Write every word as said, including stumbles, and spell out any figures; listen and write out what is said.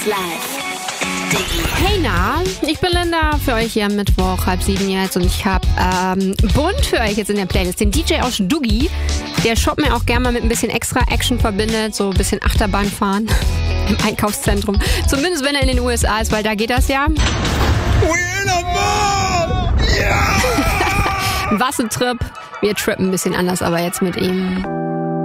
Hey na, ich bin Linda, für euch hier am Mittwoch, halb sieben jetzt und ich habe ähm, bunt für euch jetzt in der Playlist den D J aus Doogie, der Shop mir auch gerne mal mit ein bisschen extra Action verbindet, so ein bisschen Achterbahn fahren im Einkaufszentrum, zumindest wenn er in den U S A ist, weil da geht das ja. We're in a mall! Yeah! Was ein Trip, wir trippen ein bisschen anders, aber jetzt mit ihm.